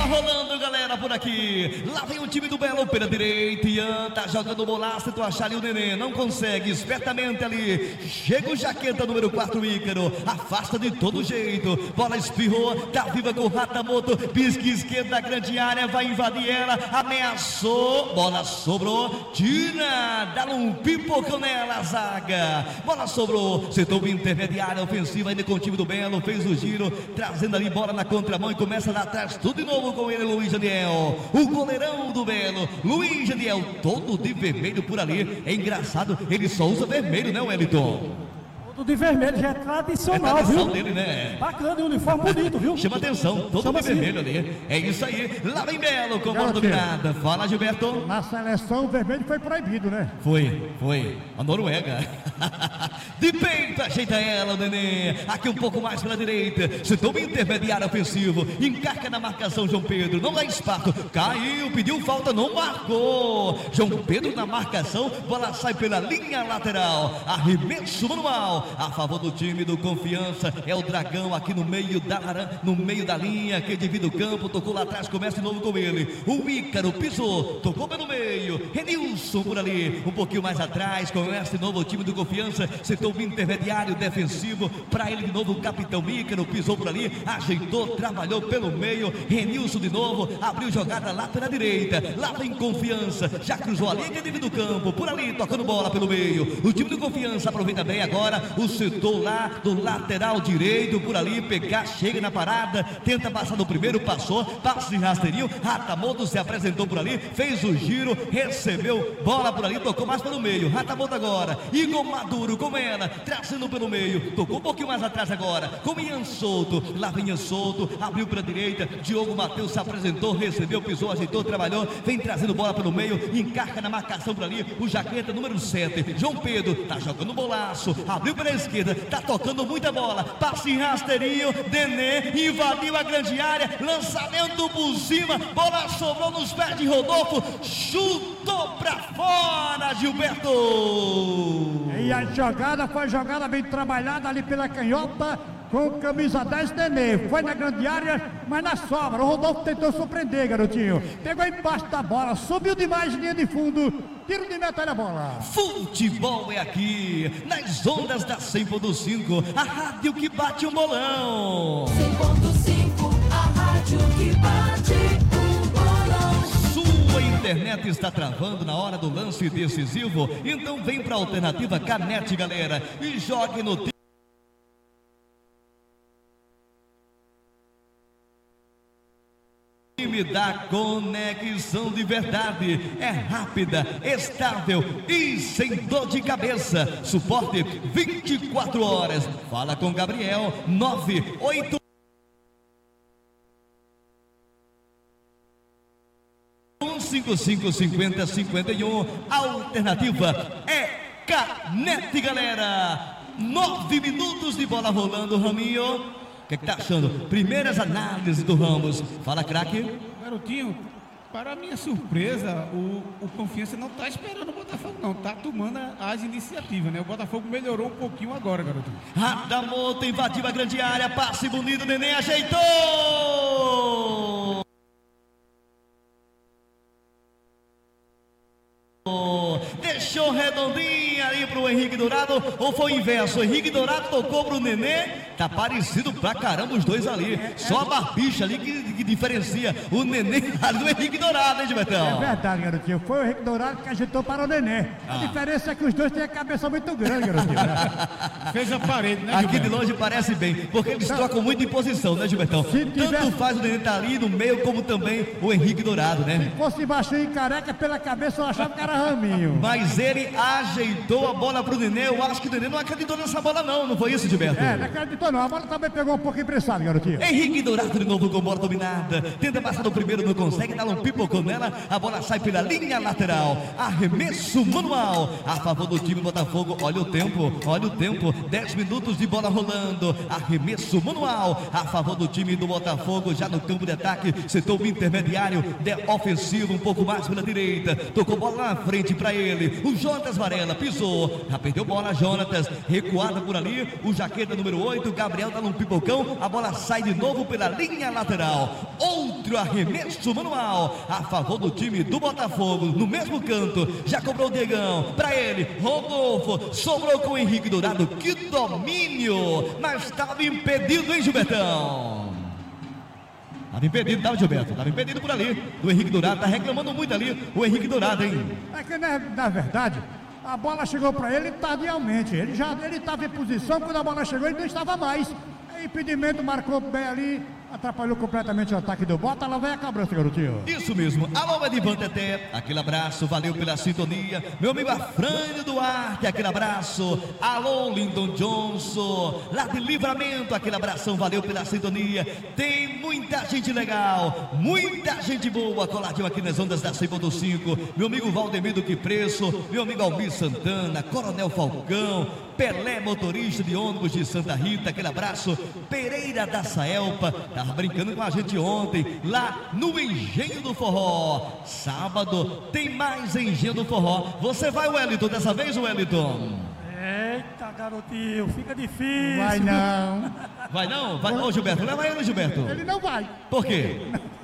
rolando, galera, por aqui. Lá vem o time do Belo pela direita. Ian tá jogando bolaço, tentou achar ali o Nenê, não consegue, espertamente ali. Chega o Jaqueta, número 4, Ícaro. Afasta de todo jeito. Bola espirrou, tá viva com o Ratamoto. Pisca esquerda, grande área, vai invadir ela. Ameaçou, bola sobrou. Tira, dá um pipocão nela, a zaga. Bola sobrou, setor intermediário, ofensiva ainda com o time do Belo. Fez o giro, trazendo ali bola na contramão e começa lá atrás, tudo de novo com ele, Luiz Daniel, o goleirão do Belo. Luiz Daniel, todo de vermelho por ali. É engraçado, ele só usa vermelho, né, Wellington? Todo de vermelho, já é tradicional, viu? Dele, né? Bacana, o uniforme bonito, viu? Chama atenção, todo de vermelho ali. É isso aí, lá vem Belo com bola dominada. Fala, Gilberto. Na seleção, o vermelho foi proibido, né? Foi. A Noruega. De peito, ajeita ela, o Nenê. Aqui um pouco mais pela direita. Setor intermediário ofensivo. Encarca na marcação, João Pedro. Não dá espaço. Caiu, pediu falta, não marcou. João Pedro na marcação. Bola sai pela linha lateral. Arremesso manual a favor do time do Confiança. É o Dragão aqui no meio da linha, que divide o campo. Tocou lá atrás, começa de novo com ele. O Ícaro pisou, tocou pelo meio. Renilson por ali, um pouquinho mais atrás. Começa de novo o time do Confiança. Setor intermediário defensivo. Para ele de novo o capitão Ícaro. Pisou por ali, ajeitou, trabalhou pelo meio. Renilson de novo, abriu jogada lá pela direita. Lá vem Confiança, já cruzou a linha, divide o campo. Por ali, tocando bola pelo meio. O time do Confiança aproveita bem agora o setor lá do lateral direito, por ali, pegar, chega na parada, tenta passar no primeiro, passou, passe de rasteirinho, Ratamoto se apresentou por ali, fez o giro, recebeu bola por ali, tocou mais pelo meio, Ratamoto agora, Igor Maduro com ela, trazendo pelo meio, tocou um pouquinho mais atrás agora, com Ian Souto, lá vem Ian Souto, abriu pela direita, Diogo Matheus se apresentou, recebeu, pisou, ajeitou, trabalhou, vem trazendo bola pelo meio, encarca na marcação por ali, o Jaqueta número 7, João Pedro, tá jogando bolaço, abriu pela esquerda, tá tocando muita bola, passe em rasteirinho, Nenê invadiu a grande área, lançamento por cima, bola sobrou nos pés de Rodolfo, chutou pra fora, Gilberto. E a jogada foi jogada bem trabalhada ali pela canhota, com camisa 10, Nenê, foi na grande área, mas na sobra, o Rodolfo tentou surpreender, garotinho, pegou embaixo da bola, subiu demais, linha de fundo, tiro de meta, olha a bola. Futebol é aqui, nas ondas da 100.5, a rádio que bate um bolão. 100.5, a rádio que bate um bolão. Sua internet está travando na hora do lance decisivo? Então vem para a alternativa Canet, galera, e jogue no time da conexão de verdade. É rápida, estável e sem dor de cabeça. Suporte 24 horas. Fala com Gabriel 98 155 50 51. Alternativa é Canet, galera. 9 minutos de bola rolando, Raminho. O que tá achando? Primeiras análises do Ramos. Fala, craque. Garotinho, para minha surpresa, o Confiança não está esperando o Botafogo, não. Está tomando as iniciativas, né? O Botafogo melhorou um pouquinho agora, garotinho. Ratamoto invadiu a grande área. Passe bonito, Nenê ajeitou. Deixou redondinha ali pro Henrique Dourado, ou foi o inverso? O Henrique Dourado tocou pro Nenê. Tá parecido pra caramba os dois ali. Só a barbicha ali que diferencia o Nenê do Henrique Dourado, hein, Gilbertão? É verdade, garotinho. Foi o Henrique Dourado que agitou para o Nenê. A diferença é que os dois têm a cabeça muito grande, garotinho. Fez a parede, né, Aqui de longe parece bem, porque eles trocam muito de posição, né, Gilbertão? Tanto faz o Nenê tá ali no meio, como também o Henrique Dourado, né? Se fosse baixinho e careca pela cabeça, eu achava que era Raminho. Mas ele ajeitou a bola pro Nenê. Eu acho que o Nenê não acreditou nessa bola, não foi isso, Gilberto? Não acreditou não, a bola também pegou um pouco emprestado, garotinho. Henrique Dourado de novo com bola dominada, tenta passar do primeiro, não consegue, dá um pipocão nela, a bola sai pela linha lateral, arremesso manual, a favor do time Botafogo. Olha o tempo, 10 minutos de bola rolando, arremesso manual, a favor do time do Botafogo, já no campo de ataque, setor intermediário, ofensivo, um pouco mais pela direita, tocou bola lá na frente para ele, o Jonatas Varela, pisou, já perdeu bola, Jonatas, recuada por ali, o Jaqueta número 8, Gabriel dá um pipocão, a bola sai de novo pela linha lateral. Outra outro arremesso manual a favor do time do Botafogo. No mesmo canto, já cobrou o Diegão. Para ele, Rodolfo. Sobrou com o Henrique Dourado. Que domínio! Mas estava impedido, hein, Gilbertão? Estava impedido, estava, Gilberto? Estava impedido por ali. Do Henrique Dourado. Está reclamando muito ali o Henrique Dourado, hein? É que, na verdade, a bola chegou para ele tardiamente. Ele estava em posição, quando a bola chegou, ele não estava mais. Impedimento, marcou bem ali, atrapalhou completamente o ataque do Bota. Lá vai a cobrança, garotinho. Isso mesmo. Alô, Edivan Teté, aquele abraço, valeu pela sintonia. Meu amigo Afrânio Duarte, aquele abraço. Alô, Lyndon Johnson, lá de Livramento, aquele abração, valeu pela sintonia. Tem muita gente legal, muita gente boa, coladinho aqui nas ondas da 100.5. Meu amigo Valdemir do Que Preço, meu amigo Almir Santana, Coronel Falcão, Pelé, motorista de ônibus de Santa Rita, aquele abraço. Pereira da Saelpa, estava brincando com a gente ontem, lá no Engenho do Forró. Sábado tem mais Engenho do Forró. Você vai, Wellington, dessa vez, Wellington? Eita, garotinho, fica difícil. Vai não. Vai não? Vai, ô Gilberto, leva ele, Gilberto. Ele não vai. Por quê?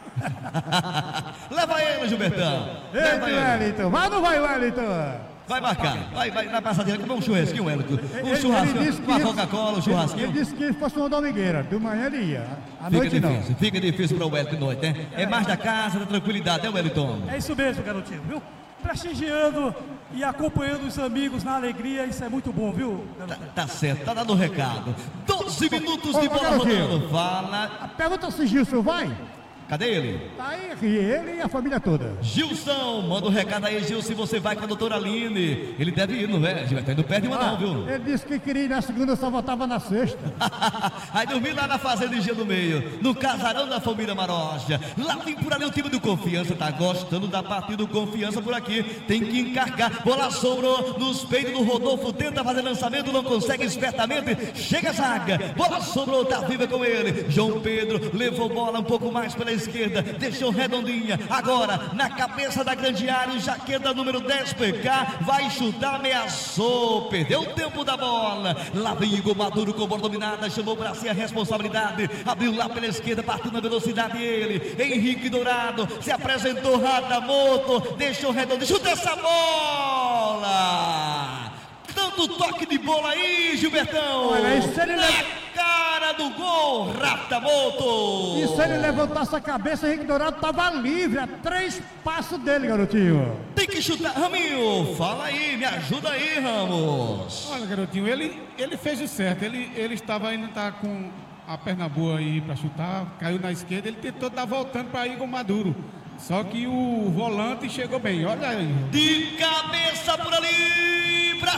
Leva ele, Gilbertão. Eita, Wellington. Vai ou não vai, Wellington? Vai marcar, vai na passadeira, comer um churrasquinho, Wellington. Um Ele churrasquinho, disse que uma isso- Coca-Cola, um churrasquinho. Ele disse que ele fosse uma domingueira. De manhã ele ia. À Fica noite não. difícil, fica difícil para o Wellington de noite, né? É mais da casa, da tranquilidade, né, Wellington? É isso mesmo, garotinho, viu? Prestigiando e acompanhando os amigos na alegria, isso é muito bom, viu, garotinho? Tá certo, tá dando o recado. 12 minutos de Ô, bola garotinho. rodando. Fala. Pergunta se Gilson vai. Cadê ele? Tá aí, ele e a família toda. Gilson, manda um recado aí, Gilson, se você vai com a doutora Aline. Ele deve ir, não é? Gilberto, não perde uma não, viu? Ele disse que queria ir na segunda, só voltava na sexta. Aí dormir lá na Fazenda Engenho do Meio, no casarão da família Marocha. Lá vem por ali o time do Confiança, tá gostando da partida do Confiança por aqui. Tem que encarcar, bola sobrou nos peitos do Rodolfo, tenta fazer lançamento, não consegue espertamente. Chega a zaga, bola sobrou, tá viva com ele. João Pedro levou bola um pouco mais pela esquerda, deixou redondinha. Agora, na cabeça da grande área, o Jaqueta número 10 PK vai chutar, ameaçou, perdeu o tempo da bola. Lá vem Igor Maduro com bola dominada, chamou para si a responsabilidade, abriu lá pela esquerda, partindo na velocidade ele. Henrique Dourado se apresentou, Radamoto, deixou redondinho, chuta essa bola! Tanto toque de bola aí, Gilbertão! Olha, isso ele na cara do gol, Ratamoto! E se ele levantasse a cabeça, Henrique Dourado estava livre, a 3 passos dele, garotinho. Tem que chutar, Raminho, fala aí, me ajuda aí, Ramos. Olha, garotinho, ele fez o certo. Ele estava ainda tá com a perna boa aí para chutar, caiu na esquerda, ele tentou dar voltando para Igor Maduro. Só que o volante chegou bem, olha aí. De cabeça por ali, pra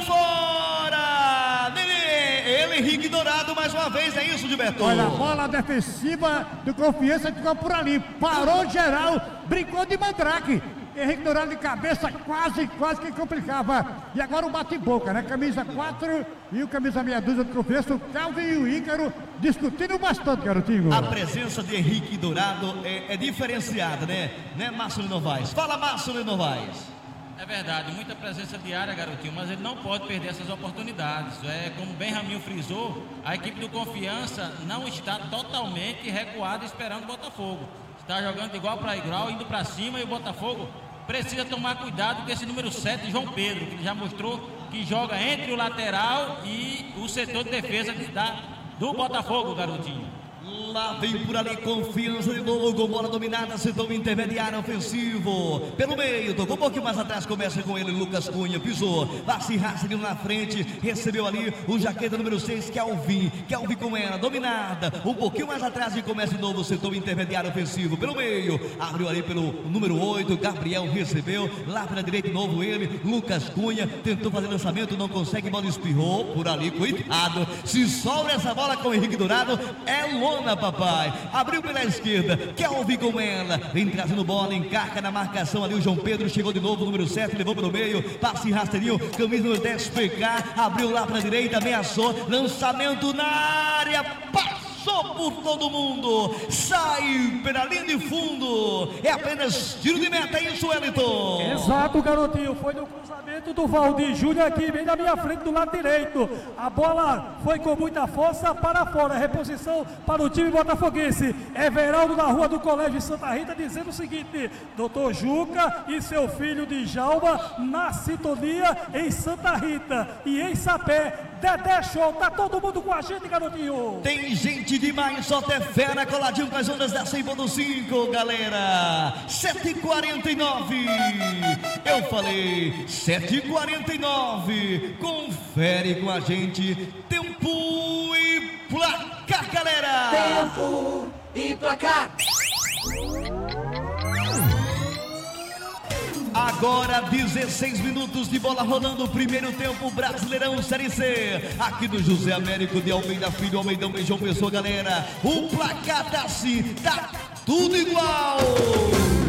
fora! Ele, Henrique Dourado, mais uma vez, é isso, Gilberto? Olha, a bola defensiva do Confiança ficou por ali, parou geral, brincou de mandrake. Henrique Dourado de cabeça, quase que complicava. E agora o bate-boca, né? Camisa 4 e o camisa meia dúzia do Confiança, o Calvin e o Ícaro discutindo bastante, garotinho. A presença de Henrique Dourado é diferenciada, né? Márcio Novaes? Fala, Márcio Novaes. É verdade, muita presença diária, garotinho, mas ele não pode perder essas oportunidades. Como bem Raminho frisou, a equipe do Confiança não está totalmente recuada esperando o Botafogo. Está jogando de igual para igual, indo para cima, e o Botafogo precisa tomar cuidado com esse número 7, João Pedro, que ele já mostrou que joga entre o lateral e o setor de defesa do Botafogo, garotinho. Lá vem por ali Confiança de novo, com bola dominada, setor intermediário ofensivo. Pelo meio, tocou um pouquinho mais atrás, começa com ele, Lucas Cunha, pisou, Vassi Rasselino na frente, recebeu ali o Jaqueta número 6, Kelvin com ela, dominada, um pouquinho mais atrás e começa de novo o setor intermediário ofensivo. Pelo meio, abriu ali pelo número 8, Gabriel recebeu, lá pela direita de novo ele, Lucas Cunha, tentou fazer lançamento, não consegue, bola espirrou por ali, cuidado, se sobra essa bola com o Henrique Dourado, é lona, papai. Abriu pela esquerda, Kelvin com ela, vem trazendo bola, encarca na marcação ali o João Pedro, chegou de novo, número 7, levou pelo meio, passe rasteirinho, camisa número 10 PK, abriu lá para a direita, ameaçou, lançamento na área, passou passou por todo mundo, sai pela linha de fundo, é apenas tiro de meta, é isso, Wellington? Exato, garotinho, foi no cruzamento do Valdir Júnior aqui, bem na minha frente do lado direito. A bola foi com muita força para fora, reposição para o time botafoguense. Everaldo na rua do Colégio Santa Rita dizendo o seguinte: doutor Juca e seu filho Djalma na sintonia em Santa Rita e em Sapé. Dedé Show, tá todo mundo com a gente, garotinho. Tem gente demais, só até fera coladinho com as ondas da 100.5, galera. 7h49, eu falei 7h49, confere com a gente, tempo e placar, galera. Tempo e placar. Agora 16 minutos de bola rolando, primeiro tempo, Brasileirão Série C, aqui do José Américo de Almeida Filho, Almeidão, Beijão, Pessoa, galera. O placar tá assim, tá tudo igual.